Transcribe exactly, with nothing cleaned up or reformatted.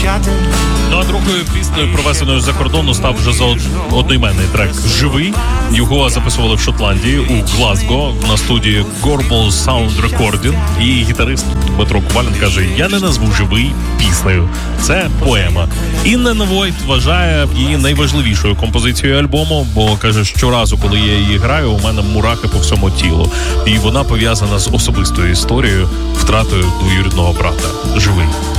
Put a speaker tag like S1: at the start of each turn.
S1: Ну а другою піснею, провезеною за кордону, став вже за одноіменний трек «Живий». Його записували в Шотландії, у Глазго, на студії Gorbal Sound Recording. І гітарист Дмитро Ковалін каже: я не назву «Живий» піснею. Це поема. Інна Невойт вважає її найважливішою композицією альбому, бо каже, щоразу, коли я її граю, у мене мурахи по всьому тілу. І вона пов'язана з особистою історією, втратою двоюрідного брата. «Живий».